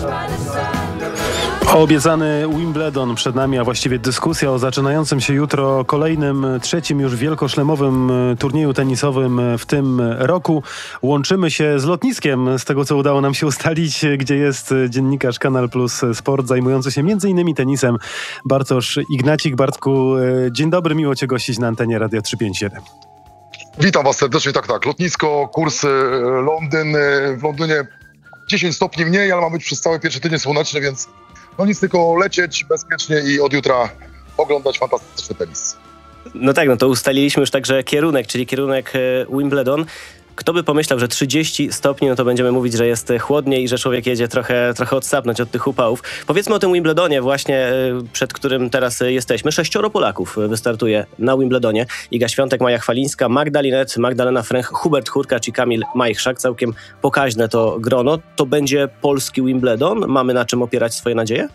Obiecany Wimbledon przed nami, a właściwie dyskusja o zaczynającym się jutro kolejnym, trzecim już wielkoszlemowym turnieju tenisowym w tym roku. Łączymy się z lotniskiem, z tego co udało nam się ustalić, gdzie jest dziennikarz Kanal Plus Sport zajmujący się m.in. tenisem, Bartosz Ignacik. Bartku, dzień dobry, miło Cię gościć na antenie Radia 357. Witam Was serdecznie, tak. Lotnisko, kurs Londyn. W Londynie 10 stopni mniej, ale ma być przez cały pierwszy tydzień słoneczny, więc no nic, tylko lecieć bezpiecznie i od jutra oglądać fantastyczny tenis. No tak, no to ustaliliśmy już także kierunek, czyli kierunek Wimbledon. Kto by pomyślał, że 30 stopni, no to będziemy mówić, że jest chłodniej i że człowiek jedzie trochę odsapnąć od tych upałów. Powiedzmy o tym Wimbledonie właśnie, przed którym teraz jesteśmy. 6 Polaków wystartuje na Wimbledonie. Iga Świątek, Maja Chwalińska, Magda Linette, Magdalena Fręch, Hubert Hurkacz i Kamil Majchrzak. Całkiem pokaźne to grono. To będzie polski Wimbledon? Mamy na czym opierać swoje nadzieje?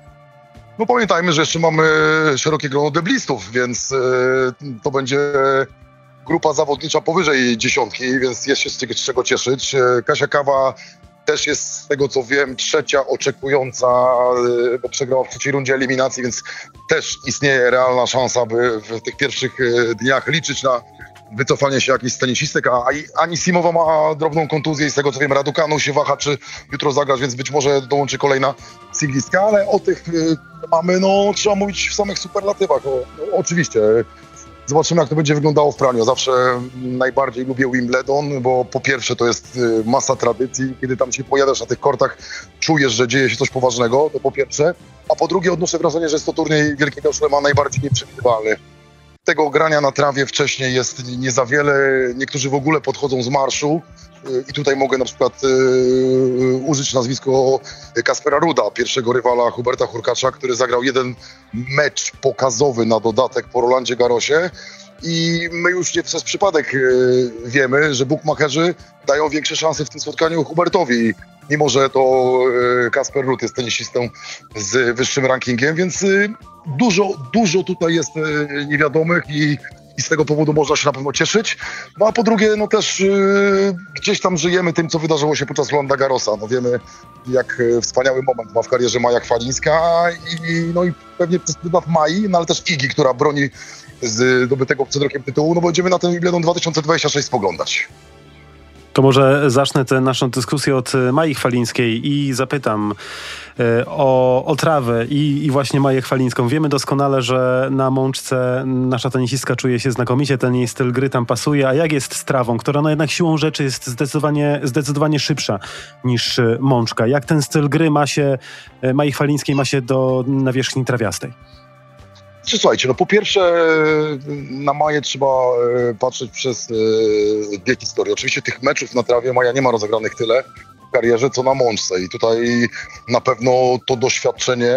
No pamiętajmy, że jeszcze mamy szerokie grono deblistów, więc to będzie grupa zawodnicza powyżej 10, więc jest się z czego cieszyć. Kasia Kawa też jest, z tego co wiem, trzecia oczekująca, bo przegrała w trzeciej rundzie eliminacji, więc też istnieje realna szansa, by w tych pierwszych dniach liczyć na wycofanie się jakichś tenisistek, a Anisimowa ma drobną kontuzję i z tego co wiem, Raducanu się waha, czy jutro zagrać, więc być może dołączy kolejna cyklistka, ale o tych mamy, trzeba mówić w samych superlatywach. Oczywiście. Zobaczymy, jak to będzie wyglądało w praniu. Zawsze najbardziej lubię Wimbledon, bo po pierwsze to jest masa tradycji. Kiedy tam się pojawiasz na tych kortach, czujesz, że dzieje się coś poważnego, to po pierwsze. A po drugie odnoszę wrażenie, że jest to turniej Wielkiego Szlema najbardziej nieprzewidywalny. Tego grania na trawie wcześniej jest nie za wiele. Niektórzy w ogóle podchodzą z marszu. I tutaj mogę na przykład użyć nazwisko Kaspera Ruda, pierwszego rywala Huberta Hurkacza, który zagrał jeden mecz pokazowy na dodatek po Rolandzie Garrosie. I my już nie przez przypadek wiemy, że bukmacherzy dają większe szanse w tym spotkaniu Hubertowi, mimo że to Kasper Ruud jest tenisistą z wyższym rankingiem, więc dużo tutaj jest niewiadomych i z tego powodu można się na pewno cieszyć. No a po drugie, też gdzieś tam żyjemy tym, co wydarzyło się podczas Rolanda Garrosa. Wiemy, jak wspaniały moment ma w karierze Maja Chwalińska i pewnie przez pryzmat Mai, ale też Igi, która broni zdobytego przed rokiem tytułu. Będziemy na ten Wimbledon 2026 spoglądać. To może zacznę tę naszą dyskusję od Mai Chwalińskiej i zapytam o trawę i właśnie Maję Chwalińską. Wiemy doskonale, że na mączce nasza tenisistka czuje się znakomicie, ten jej styl gry tam pasuje, a jak jest z trawą, która jednak siłą rzeczy jest zdecydowanie szybsza niż mączka. Jak ten styl gry Mai Chwalińskiej ma się do nawierzchni trawiastej? Słuchajcie, po pierwsze na Maję trzeba patrzeć przez dwie historie. Oczywiście tych meczów na trawie Maja nie ma rozegranych tyle w karierze, co na mączce. I tutaj na pewno to doświadczenie,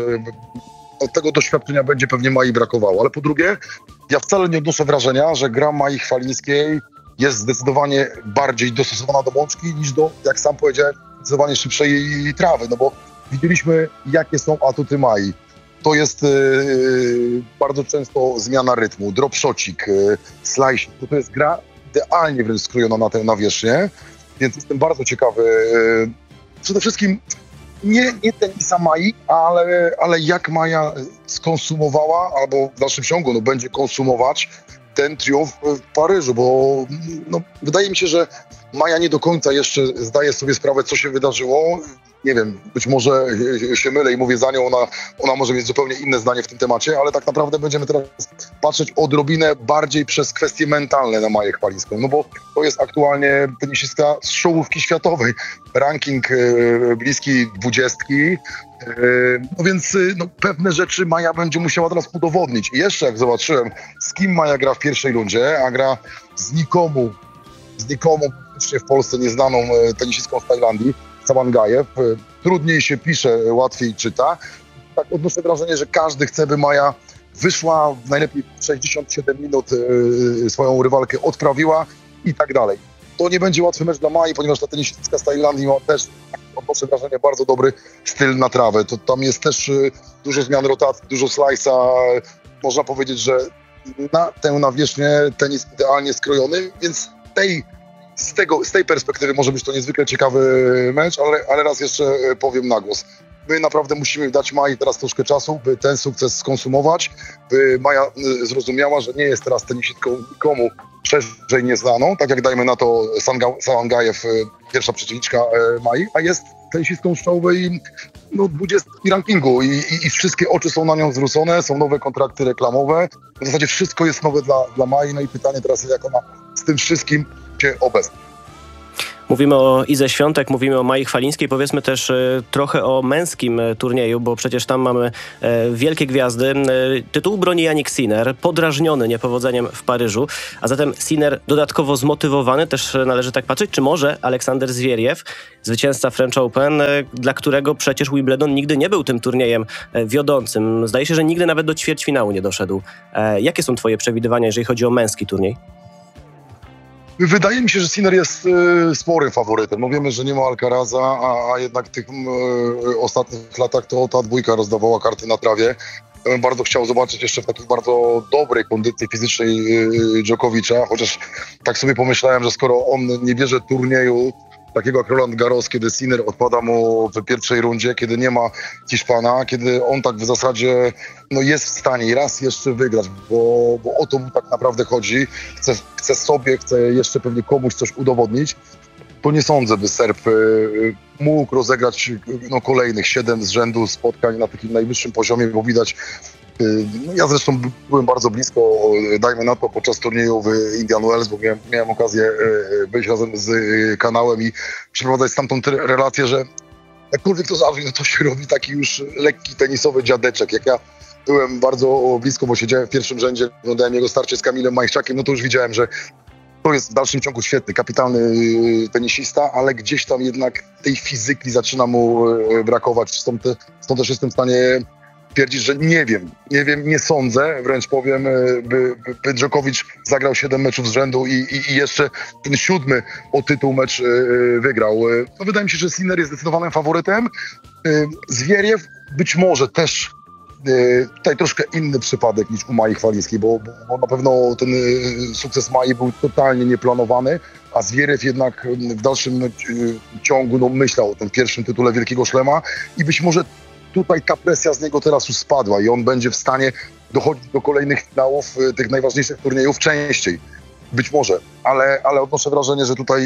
tego doświadczenia będzie pewnie Mai brakowało. Ale po drugie, ja wcale nie odnoszę wrażenia, że gra Mai Chwalińskiej jest zdecydowanie bardziej dostosowana do mączki niż do, jak sam powiedziałem, zdecydowanie szybszej trawy. Bo widzieliśmy, jakie są atuty Mai. To jest bardzo często zmiana rytmu, dropshotcik, slice. To jest gra idealnie wręcz skrojona na tę nawierzchnię, więc jestem bardzo ciekawy. Przede wszystkim nie tenisa Mai, ale jak Maja skonsumowała, albo w dalszym ciągu będzie konsumować ten triumf w Paryżu, bo wydaje mi się, że Maja nie do końca jeszcze zdaje sobie sprawę, co się wydarzyło. Nie wiem, być może się mylę i mówię za nią, ona może mieć zupełnie inne zdanie w tym temacie, ale tak naprawdę będziemy teraz patrzeć odrobinę bardziej przez kwestie mentalne na Maję Chwalińską, bo to jest aktualnie tenisistka z czołówki światowej, ranking bliski 20, więc pewne rzeczy Maja będzie musiała teraz udowodnić. I jeszcze jak zobaczyłem, z kim Maja gra w pierwszej rundzie, a gra z nikomą w Polsce nieznaną tenisistką z Tajlandii, Samangajew. Trudniej się pisze, łatwiej czyta. Tak odnoszę wrażenie, że każdy chce, by Maja wyszła w najlepiej 67 minut, swoją rywalkę odprawiła i tak dalej. To nie będzie łatwy mecz dla Mai, ponieważ ta tenisistka z Tajlandii ma też, odnoszę wrażenie, bardzo dobry styl na trawę. To tam jest też dużo zmian rotacji, dużo slice'a. Można powiedzieć, że na tę nawierzchnię tenis idealnie skrojony, więc tej z tej perspektywy może być to niezwykle ciekawy mecz, ale raz jeszcze powiem na głos. My naprawdę musimy dać Mai teraz troszkę czasu, by ten sukces skonsumować, by Maja zrozumiała, że nie jest teraz tenisistką nikomu szerzej nieznaną, tak jak dajmy na to Salangajew, pierwsza przeciwniczka Mai, a jest tenisistką z czołowej 20 rankingu i wszystkie oczy są na nią zwrócone, są nowe kontrakty reklamowe. W zasadzie wszystko jest nowe dla Mai, no i pytanie teraz jest, jak ona z tym wszystkim się obezmie. Mówimy o Idze Świątek, mówimy o Mai Chwalińskiej. Powiedzmy też trochę o męskim turnieju, bo przecież tam mamy wielkie gwiazdy. Tytuł broni Jannik Sinner, podrażniony niepowodzeniem w Paryżu, a zatem Sinner dodatkowo zmotywowany, też należy tak patrzeć, czy może Aleksander Zwieriew, zwycięzca French Open, dla którego przecież Wimbledon nigdy nie był tym turniejem wiodącym. Zdaje się, że nigdy nawet do ćwierćfinału nie doszedł. Jakie są twoje przewidywania, jeżeli chodzi o męski turniej? Wydaje mi się, że Sinner jest sporym faworytem. No wiemy, że nie ma Alcaraza, a jednak w tych ostatnich latach to ta dwójka rozdawała karty na trawie. Ja bym bardzo chciał zobaczyć jeszcze w takiej bardzo dobrej kondycji fizycznej Djokovicza, chociaż tak sobie pomyślałem, że skoro on nie bierze turnieju takiego jak Roland Garros, kiedy Sinner odpada mu w pierwszej rundzie, kiedy nie ma Hiszpana, kiedy on tak w zasadzie jest w stanie raz jeszcze wygrać, bo o to mu tak naprawdę chodzi. Chce sobie, chce jeszcze pewnie komuś coś udowodnić. To nie sądzę, by Serb mógł rozegrać kolejnych 7 z rzędu spotkań na takim najwyższym poziomie, bo widać. Ja zresztą byłem bardzo blisko, dajmy na to, podczas turnieju w Indian Wells, bo miałem okazję być razem z kanałem i przeprowadzać stamtąd relację, że jakkolwiek to zabrzmi, no to się robi taki już lekki tenisowy dziadeczek. Jak ja byłem bardzo blisko, bo siedziałem w pierwszym rzędzie, oglądałem jego starcie z Kamilem Majczakiem, no to już widziałem, że to jest w dalszym ciągu świetny, kapitalny tenisista, ale gdzieś tam jednak tej fizyki zaczyna mu brakować. Stąd też jestem w stanie twierdzić, że nie sądzę, wręcz powiem, by Djokovic zagrał 7 meczów z rzędu i jeszcze ten 7 o tytuł mecz wygrał. No, wydaje mi się, że Sinner jest zdecydowanym faworytem. Zwieriew być może też tutaj troszkę inny przypadek niż u Mai Chwalińskiej, bo na pewno ten sukces Mai był totalnie nieplanowany, a Zwieriew jednak w dalszym ciągu myślał o tym pierwszym tytule Wielkiego Szlema i być może tutaj ta presja z niego teraz już spadła i on będzie w stanie dochodzić do kolejnych finałów tych najważniejszych turniejów częściej. Być może, ale odnoszę wrażenie, że tutaj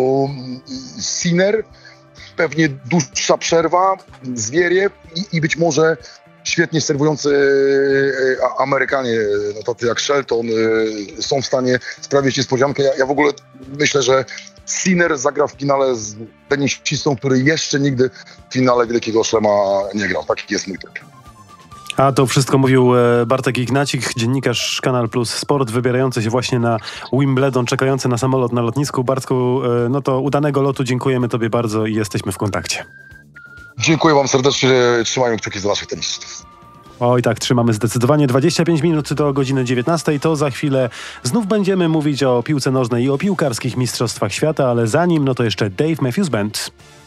Sinner, pewnie dłuższa przerwa, Zwieriew i być może świetnie serwujący Amerykanie, tacy jak Shelton, są w stanie sprawić niespodziankę. Ja w ogóle myślę, że Sinner zagra w finale z tenisistą, który jeszcze nigdy w finale Wielkiego Szlema nie grał. Taki jest mój typ. A to wszystko mówił Bartek Ignacik, dziennikarz Kanal Plus Sport, wybierający się właśnie na Wimbledon, czekający na samolot na lotnisku. Bartku, no to udanego lotu, dziękujemy tobie bardzo i jesteśmy w kontakcie. Dziękuję wam serdecznie, trzymajmy kciuki za naszych tenisistów. Oj tak, trzymamy zdecydowanie. 25 minut do godziny 19. To za chwilę znów będziemy mówić o piłce nożnej i o piłkarskich mistrzostwach świata, ale zanim, no to jeszcze Dave Matthews Band.